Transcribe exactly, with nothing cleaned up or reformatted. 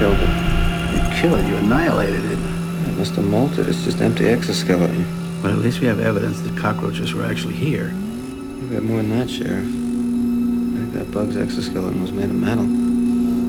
killed it. You killed it? You annihilated it? It must have molted. It's just empty exoskeleton. But at least we have evidence that cockroaches were actually here. We got more than that, Sheriff. I think that bug's exoskeleton was made of metal.